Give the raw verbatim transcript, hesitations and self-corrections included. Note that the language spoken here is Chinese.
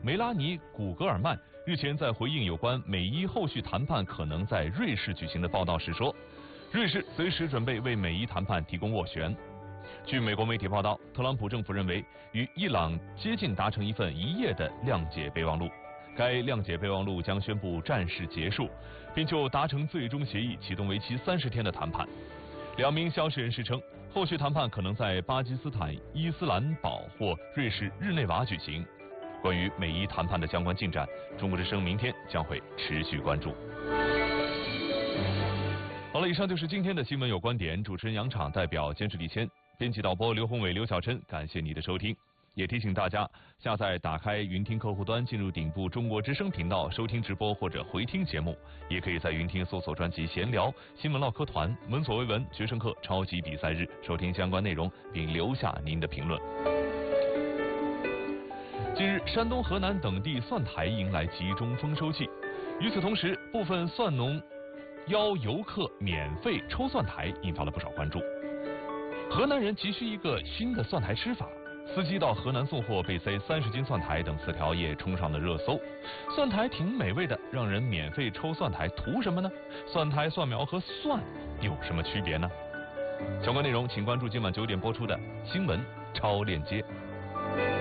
梅拉尼·古格尔曼日前在回应有关美伊后续谈判可能在瑞士举行的报道时说，瑞士随时准备为美伊谈判提供斡旋。据美国媒体报道，特朗普政府认为与伊朗接近达成一份一页的谅解备忘录，该谅解备忘录将宣布战事结束，并就达成最终协议启动为期三十天的谈判。两名消息人士称，后续谈判可能在巴基斯坦伊斯兰堡或瑞士日内瓦举行。关于美伊谈判的相关进展，中国之声明天将会持续关注。好了，以上就是今天的新闻有观点，主持人杨昶代表监制李谦，编辑导播刘宏伟、刘小琛，感谢你的收听。也提醒大家，下载打开云听客户端，进入顶部中国之声频道收听直播或者回听节目，也可以在云听搜索专辑闲聊、新闻唠嗑团、闻所未闻、学生课、超级比赛日收听相关内容，并留下您的评论。近日，山东、河南等地蒜苔迎来集中丰收季，与此同时，部分蒜农邀游客免费抽蒜苔，引发了不少关注。河南人急需一个新的蒜苔吃法，司机到河南送货被塞三十斤蒜苔等词条也冲上了热搜。蒜苔挺美味的，让人免费抽蒜苔图什么呢？蒜苔、蒜苗和蒜有什么区别呢？相关内容请关注今晚九点播出的新闻超链接。